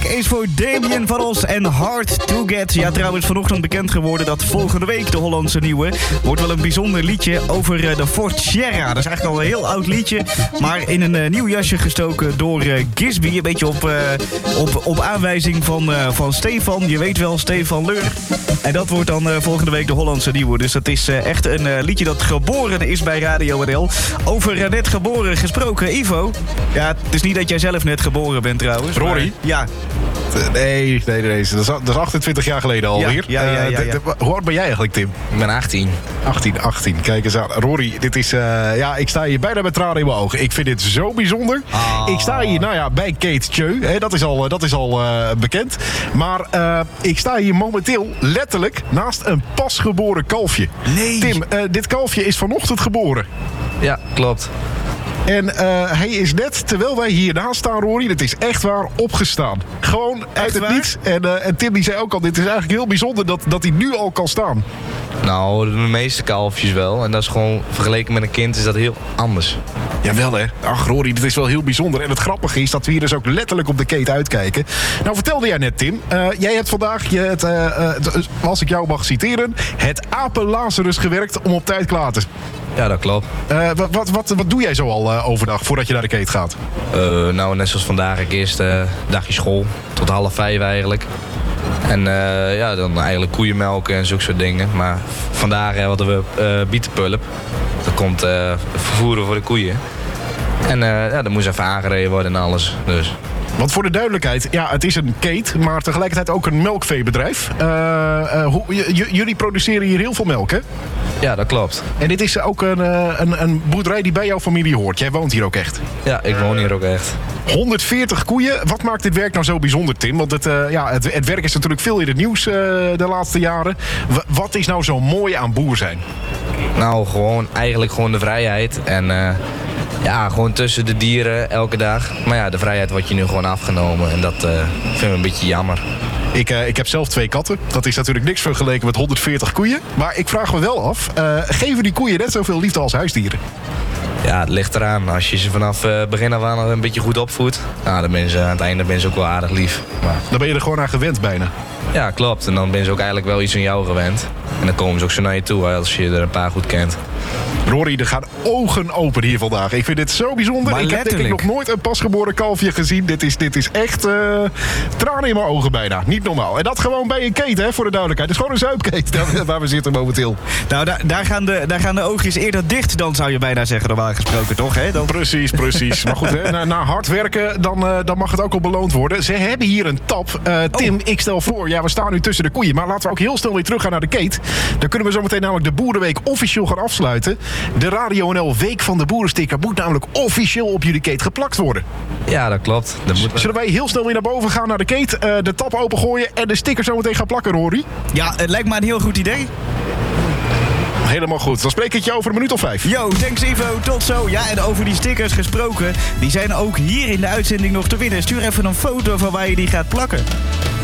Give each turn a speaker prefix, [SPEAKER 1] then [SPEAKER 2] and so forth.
[SPEAKER 1] is voor Damien van Os en Hard to Get. Ja, trouwens vanochtend bekend geworden dat volgende week de Hollandse nieuwe wordt wel een bijzonder liedje over de Ford Sierra. Dat is eigenlijk al een heel oud liedje, maar in een nieuw jasje gestoken door Gisby. Een beetje op aanwijzing van Stefan. Je weet wel, Stefan Leur. En dat wordt dan volgende week de Hollandse nieuwe. Dus dat is echt een liedje dat geboren is bij Radio NL. Over net geboren gesproken, Ivo. Ja, het is niet dat jij zelf net geboren bent trouwens.
[SPEAKER 2] Rory?
[SPEAKER 1] Maar, ja.
[SPEAKER 2] Nee. Dat is 28 jaar geleden alweer.
[SPEAKER 1] Ja.
[SPEAKER 2] Hoe oud ben jij eigenlijk, Tim?
[SPEAKER 3] Ik ben 18.
[SPEAKER 2] 18. Kijk eens aan. Rory, dit is... ik sta hier bijna met tranen in mijn ogen. Ik vind dit zo bijzonder. Ik sta hier, bij Kate Tjeu. Hè, dat is al bekend. Maar ik sta hier momenteel letterlijk naast een pasgeboren kalfje.
[SPEAKER 1] Nee.
[SPEAKER 2] Tim, dit kalfje is vanochtend geboren.
[SPEAKER 3] Ja, klopt.
[SPEAKER 2] En hij is net, terwijl wij hiernaast staan, Rory, dat is echt waar, opgestaan. Gewoon uit het niets. En Tim die zei ook al, dit is eigenlijk heel bijzonder dat hij nu al kan staan.
[SPEAKER 3] Nou, de meeste kalfjes wel. En dat is gewoon, vergeleken met een kind, is dat heel anders.
[SPEAKER 2] Jawel hè. Ach Rory, dit is wel heel bijzonder. En het grappige is dat we hier dus ook letterlijk op de Kate uitkijken. Nou vertelde jij net, Tim. Jij hebt vandaag, als ik jou mag citeren, het apenlazarus gewerkt om op tijd klaar te zijn.
[SPEAKER 3] Ja, dat klopt.
[SPEAKER 2] Wat doe jij zo al overdag voordat je naar de Kate gaat?
[SPEAKER 3] Nou, net zoals vandaag. Ik eerst dagje school. Tot 4:30 eigenlijk. En dan eigenlijk koeien melken en zulke soort dingen. Maar vandaag hadden we bietenpulp. Dat komt vervoeren voor de koeien. En dat moest even aangereden worden en alles. Dus.
[SPEAKER 2] Want voor de duidelijkheid, ja, het is een Kate, maar tegelijkertijd ook een melkveebedrijf. Jullie produceren hier heel veel melk, hè?
[SPEAKER 3] Ja, dat klopt.
[SPEAKER 2] En dit is ook een boerderij die bij jouw familie hoort. Jij woont hier ook echt.
[SPEAKER 3] Ja, ik woon hier ook echt. 140
[SPEAKER 2] koeien. Wat maakt dit werk nou zo bijzonder, Tim? Want het werk is natuurlijk veel in het nieuws de laatste jaren. Wat is nou zo mooi aan boer zijn?
[SPEAKER 3] Nou, eigenlijk gewoon de vrijheid. En gewoon tussen de dieren elke dag. Maar ja, de vrijheid wordt je nu gewoon afgenomen. En dat vind ik een beetje jammer.
[SPEAKER 2] Ik heb zelf 2 katten. Dat is natuurlijk niks vergeleken met 140 koeien. Maar ik vraag me wel af, geven die koeien net zoveel liefde als huisdieren?
[SPEAKER 3] Ja, het ligt eraan. Als je ze vanaf begin af aan een beetje goed opvoedt, dan ben je aan het einde ook wel aardig lief. Maar
[SPEAKER 2] dan ben je er gewoon aan gewend bijna.
[SPEAKER 3] Ja, klopt. En dan ben je ook eigenlijk wel iets aan jou gewend. En dan komen ze ook zo naar je toe als je er een paar goed kent.
[SPEAKER 2] Rory, er gaan ogen open hier vandaag. Ik vind dit zo bijzonder.
[SPEAKER 1] Maar
[SPEAKER 2] ik heb denk ik nog nooit een pasgeboren kalfje gezien. Dit is echt tranen in mijn ogen bijna. Niet normaal. En dat gewoon bij een Kate, hè, voor de duidelijkheid. Het is gewoon een zuipkate waar we zitten momenteel.
[SPEAKER 1] Nou, daar gaan de oogjes eerder dicht dan, zou je bijna zeggen, normaal gesproken, toch? Hè? Dan...
[SPEAKER 2] Precies. Maar goed, hè, na hard werken, dan mag het ook al beloond worden. Ze hebben hier een tap. Tim, ik stel voor, we staan nu tussen de koeien. Maar laten we ook heel snel weer terug gaan naar de Kate. Dan kunnen we zo meteen namelijk de Boerenweek officieel gaan afsluiten. De Radio NL Week van de Boerensticker moet namelijk officieel op jullie Kate geplakt worden.
[SPEAKER 3] Ja, dat klopt.
[SPEAKER 2] Zullen wij heel snel weer naar boven gaan naar de Kate, de tap opengooien en de sticker zo meteen gaan plakken, Rory?
[SPEAKER 1] Ja, het lijkt me een heel goed idee.
[SPEAKER 2] Helemaal goed. Dan spreek ik je over een minuut of 5.
[SPEAKER 1] Yo, thanks Ivo. Tot zo. Ja, en over die stickers gesproken. Die zijn ook hier in de uitzending nog te winnen. Stuur even een foto van waar je die gaat plakken.